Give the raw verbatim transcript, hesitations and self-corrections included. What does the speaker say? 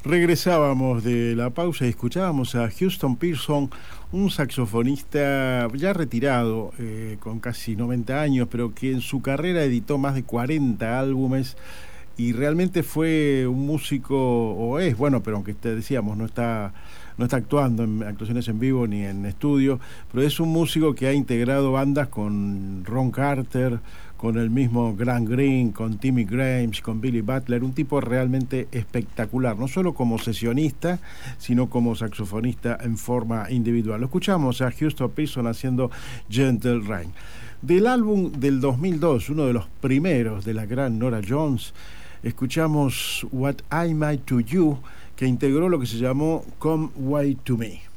Regresábamos de la pausa y escuchábamos a Houston Pearson, un saxofonista ya retirado, eh, con casi noventa años, pero que en su carrera editó más de cuarenta álbumes y realmente fue un músico, o es, bueno, pero aunque te decíamos, no está, no está actuando en actuaciones en vivo ni en estudio, pero es un músico que ha integrado bandas con Ron Carter, con el mismo Grant Green, con Timmy Grimes, con Billy Butler, un tipo realmente espectacular, no solo como sesionista, sino como saxofonista en forma individual. Lo escuchamos a Houston Pearson haciendo Gentle Rain. Del álbum del dos mil dos, uno de los primeros de la gran Norah Jones, escuchamos What I Might to You, que integró lo que se llamó Come Way to Me.